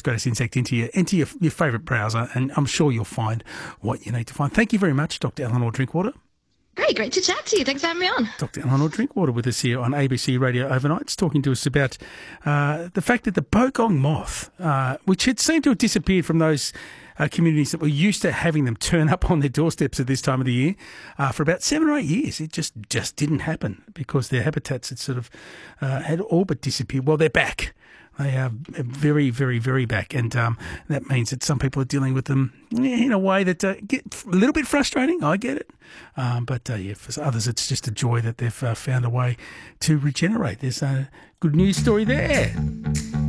Greatest Insect into your favourite browser, and I'm sure you'll find what you need to find. Thank you very much, Dr. Eleanor Drinkwater. Great to chat to you. Thanks for having me on. Dr. Eleanor Drinkwater with us here on ABC Radio Overnights, talking to us about the fact that the bogong moth, which had seemed to have disappeared from those communities that were used to having them turn up on their doorsteps at this time of the year, for about 7 or 8 years, it just didn't happen because their habitats had sort of had all but disappeared. Well, they're back. They are very, very, very back, and that means that some people are dealing with them in a way that get a little bit frustrating. I get it, but for others, it's just a joy that they've found a way to regenerate. There's a good news story there.